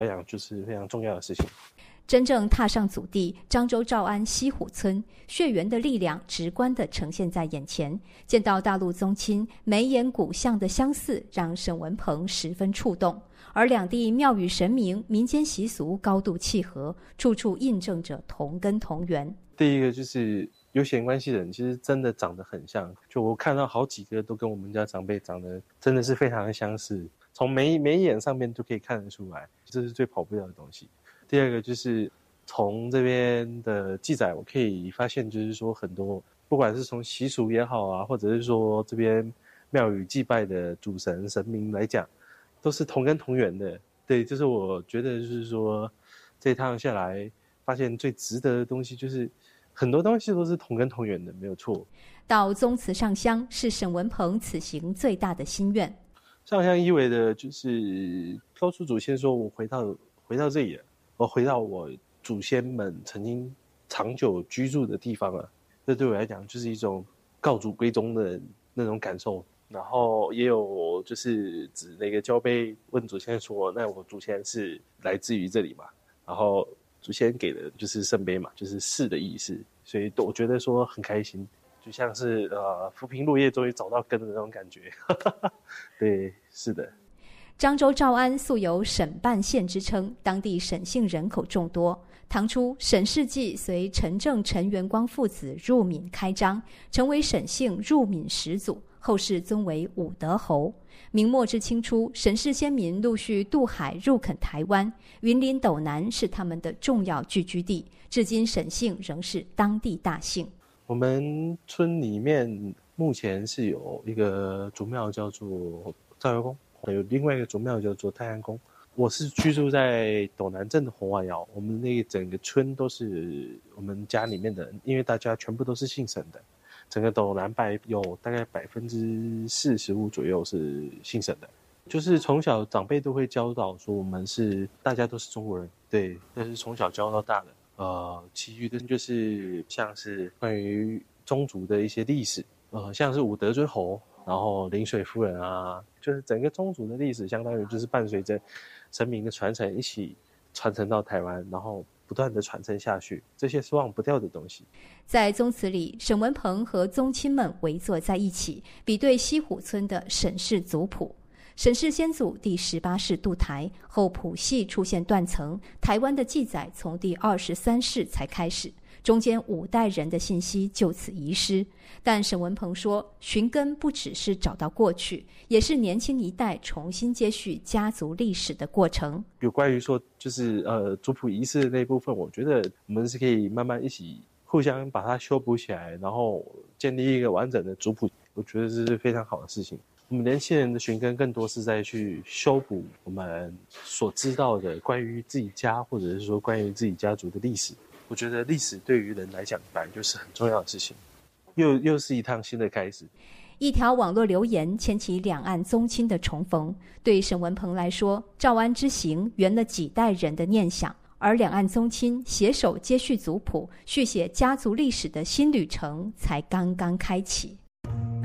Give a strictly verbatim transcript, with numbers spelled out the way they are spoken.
来讲就是非常重要的事情。 真正踏上祖地，漳州诏安西湖村，血缘的力量直观地呈现在眼前。见到大陆宗亲眉眼骨相的相似，让沈文鹏十分触动。而两地庙宇神明、民间习俗高度契合，处处印证着同根同源。 第一个就是有血缘关系的人，其实真的长得很像。就我看到好几个都跟我们家长辈长得真的是非常的相似，从眉眉眼上面就可以看得出来，这是最跑不掉的东西。第二个就是从这边的记载，我可以发现，就是说很多不管是从习俗也好啊，或者是说这边庙宇祭拜的主神神明来讲，都是同根同源的。对，就是我觉得就是说这一趟下来发现最值得的东西，就是很多东西都是同根同源的，没有错。 到宗祠上香是沈文鹏此行最大的心愿。 上香意味的就是告诉祖先说，我回到回到这里了，我回到我祖先们曾经长久居住的地方了。这对我来讲就是一种告祖归宗的那种感受。然后也有就是指那个交杯问祖先说，那我祖先是来自于这里嘛，然后祖先给的就是圣杯嘛，就是是的意思。所以我觉得说很开心，就像是呃浮萍落叶终于找到根的那种感觉。对，是的。 漳州诏安素有沈半县之称，当地沈姓人口众多。唐初沈氏纪随陈正、陈元光父子入闽开张，成为沈姓入闽始祖，后世尊为武德侯。明末至清初，沈氏先民陆续渡海入垦台湾，云林斗南是他们的重要聚居地，至今沈姓仍是当地大姓。 我们村里面目前是有一个祖庙叫做赵窑宫，有另外一个祖庙叫做太安宫。我是居住在斗南镇的红瓦窑，我们那个整个村都是我们家里面的人，因为大家全部都是姓沈的。整个斗南拜有大概百分之四十五左右是姓沈的，就是从小长辈都会教导说我们是大家都是中国人，对，这是从小教到大的。呃，其余的就是像是关于宗族的一些历史，呃，像是武德尊侯，然后临水夫人啊，就是整个宗族的历史，相当于就是伴随着神明的传承一起传承到台湾，然后不断的传承下去，这些是忘不掉的东西。 在宗祠里，沈文鹏和宗亲们围坐在一起，比对西湖村的沈氏族谱。沈氏先祖第十八世渡台后，谱系出现断层，台湾的记载从第二十三世才开始，中间五代人的信息就此遗失。但沈文鹏说，寻根不只是找到过去，也是年轻一代重新接续家族历史的过程。 有关于说就是呃族谱遗失的那部分，我觉得我们是可以慢慢一起互相把它修补起来，然后建立一个完整的族谱，我觉得这是非常好的事情。我们年轻人的寻根更多是在去修补我们所知道的关于自己家或者是说关于自己家族的历史。我觉得历史对于人来讲本来就是很重要的事情，又又是一趟新的开始。 一条网络留言牵起两岸宗亲的重逢，对沈文鹏来说，诏安之行圆了几代人的念想，而两岸宗亲携手接续族谱、续写家族历史的新旅程才刚刚开启。